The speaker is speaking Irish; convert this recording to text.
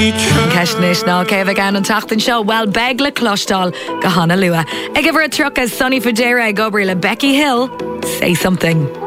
Ceisnis ná céh gan an tatan seo well beg le clostal go hána lua. Ag bhar a trucas Sonny Fodera ag obair le Becky Hill, Say Something.